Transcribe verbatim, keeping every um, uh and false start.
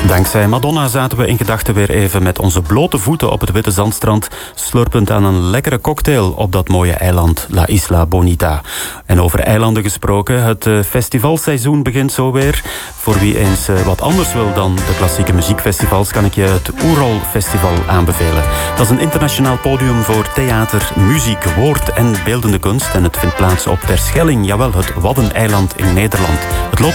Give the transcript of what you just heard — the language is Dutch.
Dankzij Madonna zaten we in gedachten weer even met onze blote voeten op het witte zandstrand, slurpend aan een lekkere cocktail op dat mooie eiland La Isla Bonita. En over eilanden gesproken, het festivalseizoen begint zo weer. Voor wie eens wat anders wil dan de klassieke muziekfestivals, kan ik je het Oerol Festival aanbevelen. Dat is een internationaal podium voor theater, muziek, woord en beeldende kunst. En het vindt plaats op Terschelling, jawel, het Waddeneiland in Nederland. Het loopt